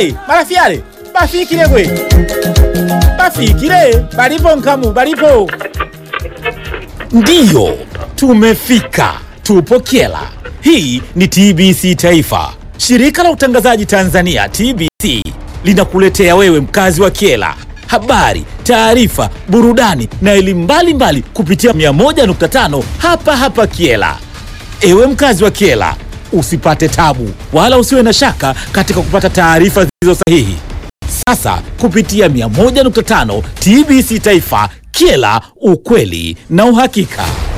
Hey, marafiale, bafikile gwe. Bafikile, balipo nkamu, balipo. Ndiyo, tumefika. Tupo Kyela. Hii ni TBC Taifa. Shirika la utangazaji Tanzania TBC linakuletea wewe mkazi wa Kyela habari, taarifa, burudani na elimu mbalimbali kupitia 101.5 hapa Kyela. Ewe mkazi wa Kyela, usipate tabu wala usiwe na shaka katika kupata taarifa zilizo sahihi. Sasa kupitia 101.5 TBC Taifa, Kyela, ukweli na uhakika.